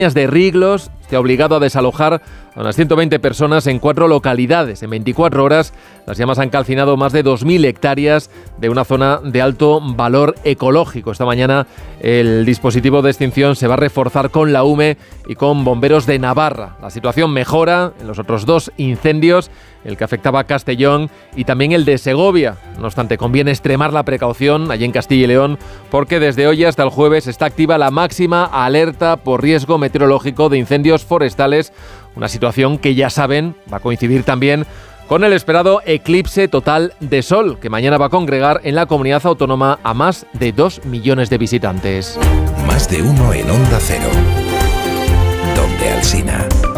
de Riglos se ha obligado a desalojar a unas 120 personas en 4 localidades. En 24 horas, las llamas han calcinado más de 2.000 hectáreas de una zona de alto valor ecológico. Esta mañana el dispositivo de extinción se va a reforzar con la UME y con bomberos de Navarra. La situación mejora en los otros 2 incendios, el que afectaba a Castellón y también el de Segovia. No obstante, conviene extremar la precaución allí en Castilla y León, porque desde hoy hasta el jueves está activa la máxima alerta por riesgo meteorológico de incendios forestales, una situación que ya saben va a coincidir también con el esperado eclipse total de sol, que mañana va a congregar en la comunidad autónoma a más de 2 millones de visitantes. Más de uno en Onda Cero. Donde Alsina.